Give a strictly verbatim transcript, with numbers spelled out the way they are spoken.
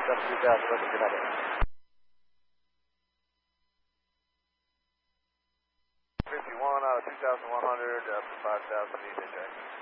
seven two thousand, good night. fifty-one out of two thousand one hundred, up to five thousand feet, hitchhike.